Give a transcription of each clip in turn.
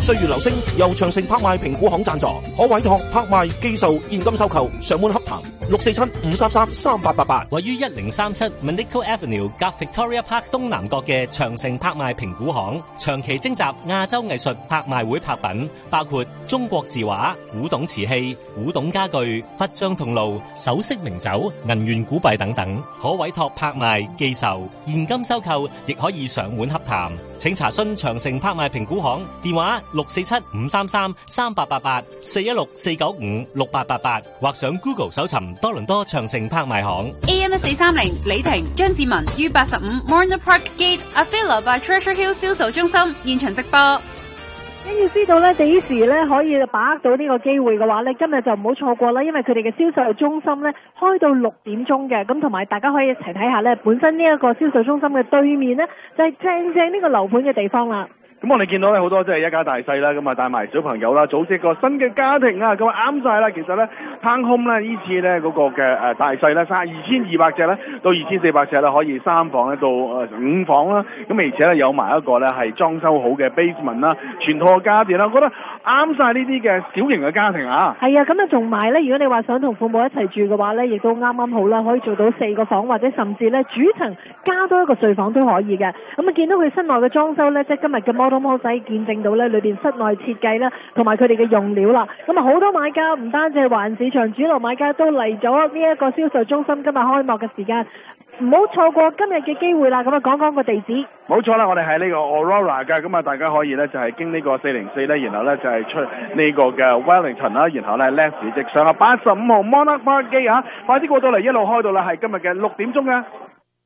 歲月流星由長城拍賣評估行贊助，可委託拍賣、寄售、現金收購，上門洽談647-533-3888。 位於1037 Manico Avenue 夾 Victoria Park 東南角嘅長城拍賣評估行，長期徵集亞洲藝術拍賣會拍品，包括中國字畫、古董瓷器、古董家具、佛像銅爐、首飾名酒、銀元古幣等等，可委託拍賣、寄售、現金收購，亦可以上門洽談。請查詢長城拍賣評估行電話647-533-3888 416-495-6888，或上 Google 搜尋多倫多長城拍賣行。 AM1430 李婷、張志文於85 Morner Park Gate Avila by Treasure Hill 銷售中心現場直播。 要知道咧幾時咧可以把握到呢個機會嘅話咧，今日就唔好錯過啦，因為佢哋嘅銷售中心咧開到6點鐘嘅，咁同埋大家可以一齊睇下咧，本身呢一個銷售中心嘅對面咧就係正呢個樓盤嘅地方啦。 咁我哋見到咧好多即係一家大細啦，咁啊帶埋小朋友啦，組織個新嘅家庭啊，咁啊啱晒啦。其實咧 Town Home 咧呢次咧嗰個嘅大細咧2200尺咧到2400尺咧，可以3房咧到5房啦。咁而且咧有埋一個咧係裝修好嘅 basement 啦，全套嘅家電啦，我覺得啱晒呢啲嘅小型嘅家庭啊。係啊，咁啊仲埋咧，如果你話想同父母一齊住嘅話咧，亦都啱啱好啦，可以做到4個房或者甚至咧主層加多一個睡房都可以嘅。咁啊見到佢室內嘅裝修咧，即係今日嘅 model 可使見證到咧裏邊室內設計啦，同埋佢哋嘅用料啦。咁啊好多買家唔單止係華人市場主流買家都嚟咗呢一個銷售中心今日開幕嘅時間，唔好錯過今日嘅機會啦。咁啊講講個地址。冇錯啦，我哋喺呢個 Aurora 㗎，咁啊大家可以咧就係經呢個404咧，然後咧就係出呢個嘅 Wellington 啦，然後咧 Leslie 直上啊85號 Monarch Park 機啊，快啲過到嚟，一路開到啦，係今日嘅6點鐘啊。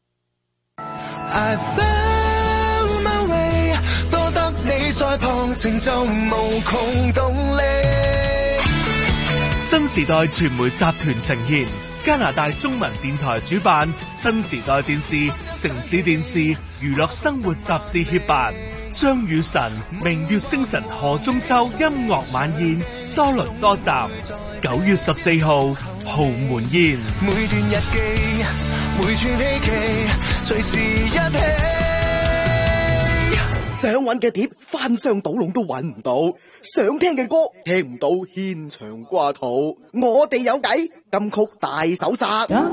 你在旁成就無窮動力。 新時代傳媒集團呈現，加拿大中文電台主辦，新時代電視、城市電視娛樂生活雜誌協辦，張雨晨明月星辰何中秋音樂晚宴多倫多站9月14號豪門宴。每段日記，每串希冀，隨時一起。 想揾嘅碟翻箱倒籠都揾唔到，想聽嘅歌聽唔到，牽腸掛肚。我哋有計，金曲大搜殺。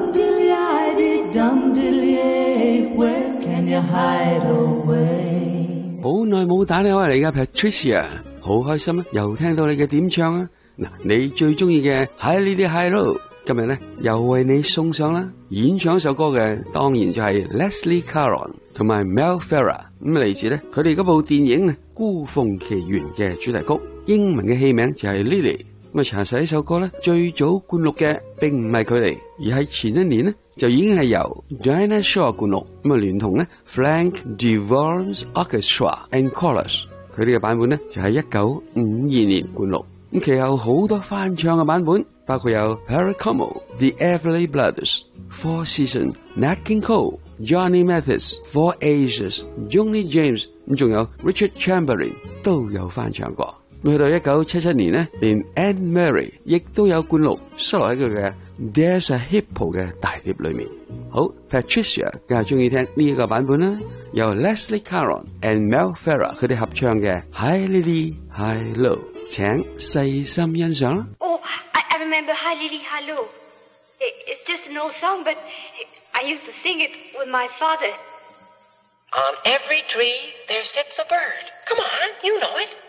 好耐冇打電話嚟噶 Patricia， 好開心啊！又聽到你嘅點唱啊！嗱，你最中意嘅係呢啲 High Low， 今日咧又為你送上啦。演唱一首歌嘅當然就係 Leslie Caron 同埋 Mel Ferrer， 咁嚟自咧佢哋嗰部電影《孤鳳奇緣》嘅主題曲，英文嘅戲名就係 Lily。咁啊，查實呢首歌咧最早灌錄嘅並唔係佢哋，而係前一年咧就已經係由 Dinah Shore 灌錄，咁啊聯同咧 Frank DeVore's Orchestra and Chorus， 佢哋嘅版本咧就係1952年灌錄。咁其後好多翻唱嘅版本，包括有 Perry Como、The Everly Brothers、Four Seasons、Nat King Cole、Johnny Mathis、Four Asians、Johnny James， 咁仲有 Richard Chamberlain 都有翻唱過。去到1977年呢，連 Anne Murray 亦都有灌錄，收落喺佢嘅 There's a Hippo 嘅大碟裏面。好 ，Patricia 梗係中意聽呢一個版本啦，由 Leslie Caron and Mel Ferrer 佢哋合唱嘅 Hi Lily Hi Low， 請細心欣賞啦。 Oh, I remember Hi Lily Hi Low. It's just an old song, but I used to sing it with my father. On every tree there sits a bird. Come on, you know it.